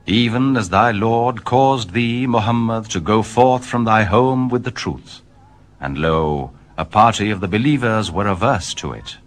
even as thy Lord caused thee, Muhammad, to go forth from thy home with the truth. And lo, a party of the believers were averse to it.